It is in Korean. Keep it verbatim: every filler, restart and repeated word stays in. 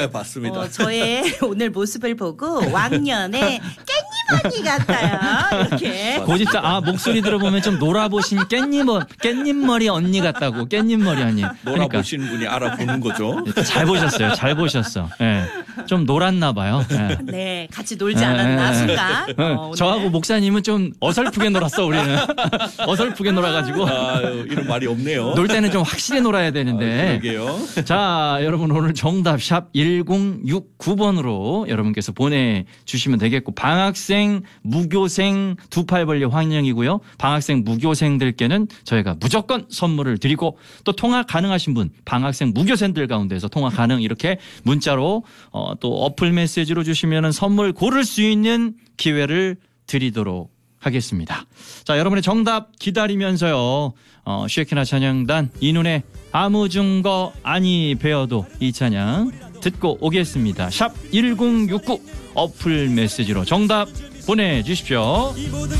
네, 봤습니다. 어, 저의 오늘 모습을 보고 왕년에 깻잎 언니 같아요. 이렇게. 고집자 아 목소리 들어보면 좀 놀아보신 깻잎 깻잎머리 언니 같다고. 깻잎머리 언니. 놀아보신 분이 알아보는 거죠. 잘 보셨어요. 잘 보셨어. 네. 좀 놀았나 봐요. 네. 네, 같이 놀지 않았나 순간. 어, 오늘. 저하고 목사님은 좀 어설프게 놀았어 우리는. 어설프게 놀아가지고. 아유, 이런 말이 없네요. 놀 때는 좀 확실히 놀아야 되는데. 아, 그러게요. 자, 여러분 오늘 정답 샵 일공육구 번으로 여러분께서 보내주시면 되겠고, 방학생, 무교생 두 팔 벌려 환영이고요. 방학생, 무교생들께는 저희가 무조건 선물을 드리고, 또 통화 가능하신 분, 방학생, 무교생들 가운데서 통화 가능 이렇게 문자로 어, 또 어플 메시지로 주시면 선물 고를 수 있는 기회를 드리도록 하겠습니다. 자, 여러분의 정답 기다리면서요. 어, 쉐키나 찬양단 이눈에 아무 증거 아니 배워도 이 찬양 듣고 오겠습니다. 샵 일공육구 어플 메시지로 정답 보내주십시오.